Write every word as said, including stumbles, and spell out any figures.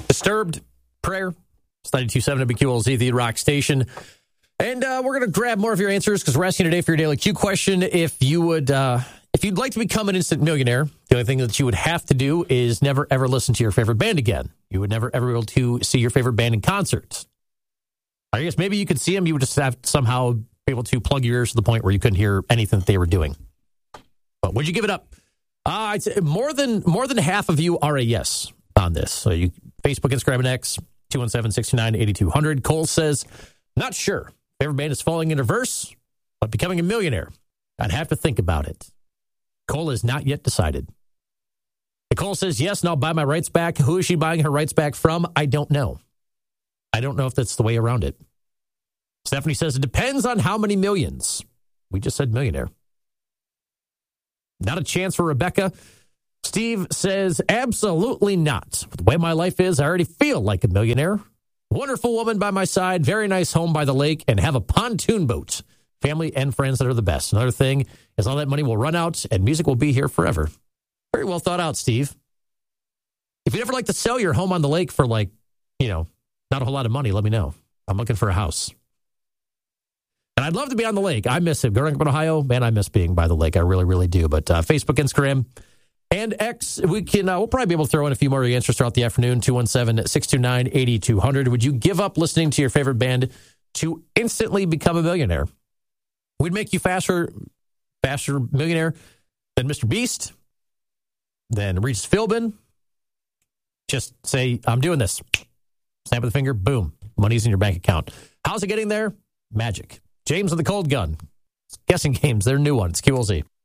Disturbed, Prayer. It's ninety-two point seven W Q L Z, the Rock Station. And uh, we're going to grab more of your answers because we're asking today for your daily Q question. If you would, uh, if you'd like to become an instant millionaire, the only thing that you would have to do is never ever listen to your favorite band again. You would never ever be able to see your favorite band in concert. I guess maybe you could see them. You would just have to somehow be able to plug your ears to the point where you couldn't hear anything that they were doing. But would you give it up? Uh, I'd say more than more than half of you are a yes on this. So you Facebook, Instagram, and X, two one seven, six two nine, eight two zero zero. Cole says, not sure. Favorite band is Falling in Reverse, but becoming a millionaire. I'd have to think about it. Cole has not yet decided. Nicole says, yes, and I'll buy my rights back. Who is she buying her rights back from? I don't know. I don't know if that's the way around it. Stephanie says, it depends on how many millions. We just said millionaire. Not a chance for Rebecca. Steve says, absolutely not. With the way my life is, I already feel like a millionaire. Wonderful woman by my side, very nice home by the lake, and have a pontoon boat. Family and friends that are the best. Another thing is all that money will run out and music will be here forever. Very well thought out, Steve. If you'd ever like to sell your home on the lake for like, you know, not a whole lot of money, let me know. I'm looking for a house. And I'd love to be on the lake. I miss it. Growing up in Ohio, man, I miss being by the lake. I really, really do. But uh, Facebook, Instagram, and X, we can, uh, we'll probably be able to throw in a few more answers throughout the afternoon. two one seven, six two nine, eight two zero zero. Would you give up listening to your favorite band to instantly become a millionaire? We'd make you faster, faster millionaire than Mister Beast, than Regis Philbin. Just say, I'm doing this. Snap of the finger, boom. Money's in your bank account. How's it getting there? Magic. James with the Cold Gun. Guessing Games, their new one. It's Q L Z.